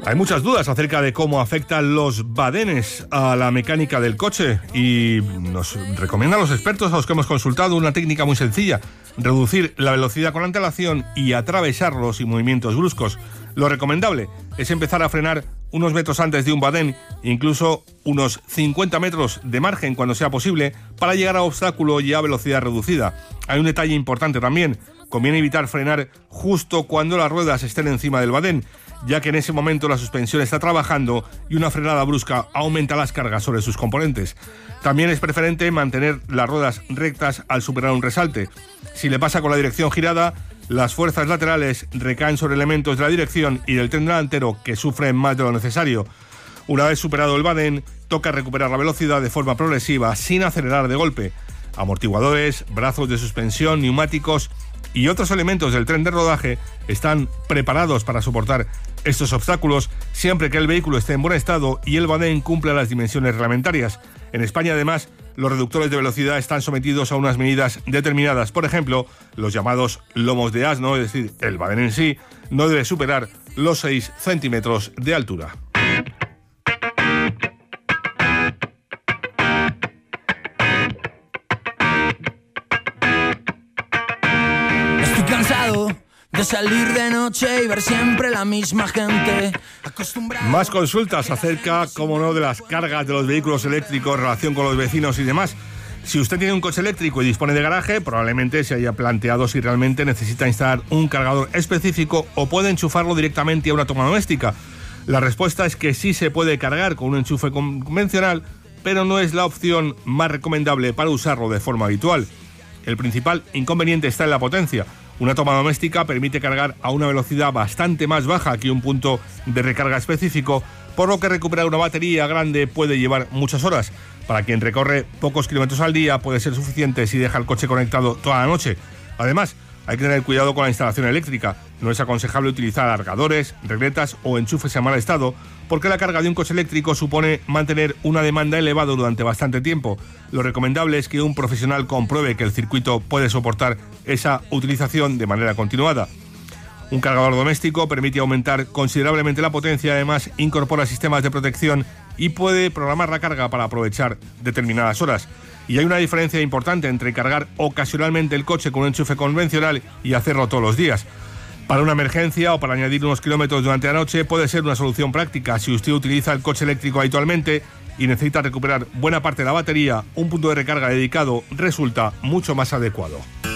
Hay muchas dudas acerca de cómo afectan los badenes a la mecánica del coche y nos recomiendan los expertos a los que hemos consultado una técnica muy sencilla: reducir la velocidad con antelación y atravesarlos sin movimientos bruscos. Lo recomendable es empezar a frenar unos metros antes de un badén, incluso unos 50 metros de margen cuando sea posible, para llegar a obstáculo y a velocidad reducida. Hay un detalle importante también: conviene evitar frenar justo cuando las ruedas estén encima del badén, ya que en ese momento la suspensión está trabajando y una frenada brusca aumenta las cargas sobre sus componentes. También es preferente mantener las ruedas rectas al superar un resalte. Si le pasa con la dirección girada, las fuerzas laterales recaen sobre elementos de la dirección y del tren delantero, que sufren más de lo necesario. Una vez superado el badén, toca recuperar la velocidad de forma progresiva sin acelerar de golpe. Amortiguadores, brazos de suspensión, neumáticos y otros elementos del tren de rodaje están preparados para soportar estos obstáculos siempre que el vehículo esté en buen estado y el badén cumpla las dimensiones reglamentarias. En España, además, los reductores de velocidad están sometidos a unas medidas determinadas. Por ejemplo, los llamados lomos de asno, es decir, el badén en sí, no debe superar los 6 centímetros de altura. Cansado de salir de noche y ver siempre la misma gente. Más consultas acerca, como no, de las cargas de los vehículos eléctricos, relación con los vecinos y demás. Si usted tiene un coche eléctrico y dispone de garaje, probablemente se haya planteado si realmente necesita instalar un cargador específico o puede enchufarlo directamente a una toma doméstica. La respuesta es que sí se puede cargar con un enchufe convencional, pero no es la opción más recomendable para usarlo de forma habitual. El principal inconveniente está en la potencia. Una toma doméstica permite cargar a una velocidad bastante más baja que un punto de recarga específico, por lo que recuperar una batería grande puede llevar muchas horas. Para quien recorre pocos kilómetros al día puede ser suficiente si deja el coche conectado toda la noche. Además, hay que tener cuidado con la instalación eléctrica. No es aconsejable utilizar alargadores, regletas o enchufes en mal estado, porque la carga de un coche eléctrico supone mantener una demanda elevada durante bastante tiempo. Lo recomendable es que un profesional compruebe que el circuito puede soportar esa utilización de manera continuada. Un cargador doméstico permite aumentar considerablemente la potencia, además incorpora sistemas de protección y puede programar la carga para aprovechar determinadas horas. Y hay una diferencia importante entre cargar ocasionalmente el coche con un enchufe convencional y hacerlo todos los días. Para una emergencia o para añadir unos kilómetros durante la noche puede ser una solución práctica. Si usted utiliza el coche eléctrico habitualmente y necesita recuperar buena parte de la batería, un punto de recarga dedicado resulta mucho más adecuado.